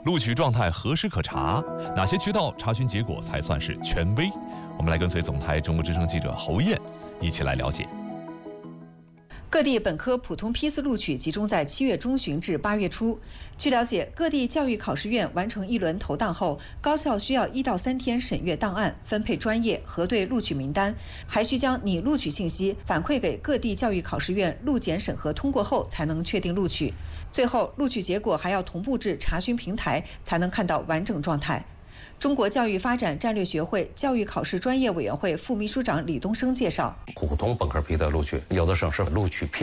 录取状态何时可查？哪些渠道查询结果才算是权威？我们来跟随总台中国之声记者侯艳一起来了解。 各地本科普通批次录取集中在7月中旬至8月初。据了解，各地教育考试院完成一轮投档后，高校需要1到3天审阅档案、分配专业、核对录取名单，还需将拟录取信息反馈给各地教育考试院录检审核通过后，才能确定录取。最后，录取结果还要同步至查询平台，才能看到完整状态。中国教育发展战略学会教育考试专业委员会副秘书长李东升介绍， 普通本科批的录取，有的省是录取批